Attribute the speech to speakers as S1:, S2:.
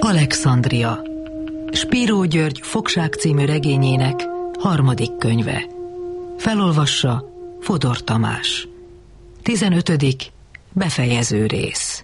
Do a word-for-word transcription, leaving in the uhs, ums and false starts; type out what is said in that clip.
S1: Alexandria. Spiró György Fogság című regényének harmadik könyve. Felolvassa Fodor Tamás. tizenötödik befejező rész.